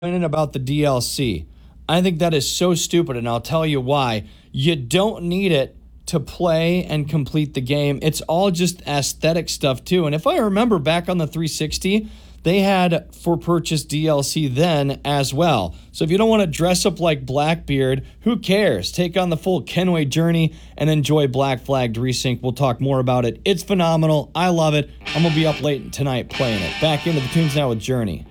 complaining about the DLC. I think that is so stupid, and I'll tell you why. You don't need it to play and complete the game. It's all just aesthetic stuff, too. And if I remember back on the 360, they had for purchase DLC then as well. So if you don't want to dress up like Blackbeard, who cares? Take on the full Kenway journey and enjoy Black Flag Resync. We'll talk more about it. It's phenomenal. I love it. I'm going to be up late tonight playing it. Back into the tunes now with Journey.